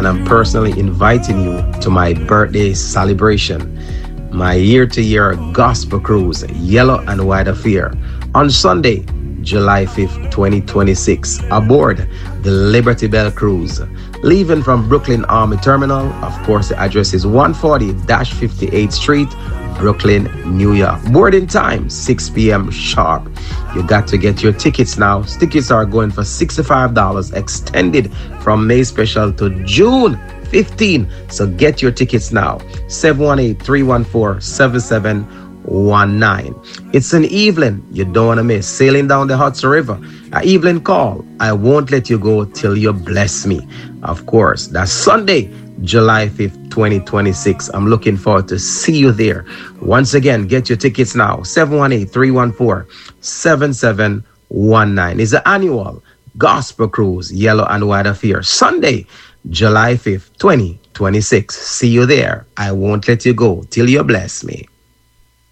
and I'm personally inviting you to my birthday celebration, my year-to-year gospel cruise, Yellow and White Affair, on Sunday, July 5th, 2026, aboard the Liberty Bell Cruise. Leaving from Brooklyn Army Terminal, of course, the address is 140-58th Street, Brooklyn, New York. Boarding time, 6 p.m. sharp. You got to get your tickets now. Tickets are going for $65, extended from May special to June 15. So get your tickets now. 718-314-7719. It's an evening you don't want to miss. Sailing down the Hudson River. An evening call. I won't let you go till you bless me. Of course, that's Sunday, July 5th, 2026. I'm looking forward to see you there. Once again, get your tickets now. 718-314-7719. It's the annual Gospel Cruise, Yellow and White Affair. Sunday, July 5th, 2026. See you there. I won't let you go till you bless me.